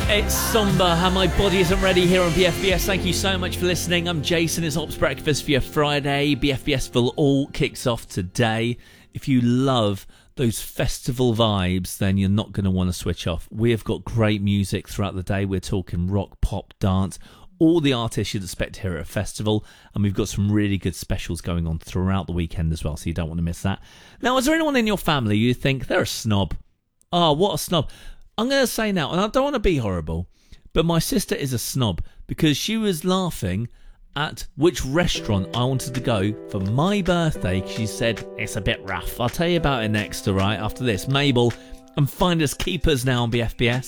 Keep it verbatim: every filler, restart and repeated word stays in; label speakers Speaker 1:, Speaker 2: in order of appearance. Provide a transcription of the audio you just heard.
Speaker 1: It's somber and my body isn't ready here on B F B S. Thank you so much for listening. I'm Jason. It's Ops Breakfast for your Friday. B F B S Full All kicks off today. If you love those festival vibes, then you're not going to want to switch off. We have got great music throughout the day. We're talking rock, pop, dance, all the artists you'd expect here at a festival, and we've got some really good specials going on throughout the weekend as well, so you don't want to miss that. Now, is there anyone in your family you think they're a snob? Oh, what a snob. I'm going to say now, and I don't want to be horrible, but my sister is a snob because she was laughing at which restaurant I wanted to go for my birthday. She said, it's a bit rough. I'll tell you about it next, all right, after this. Mabel and Finders Keepers now on B F B S.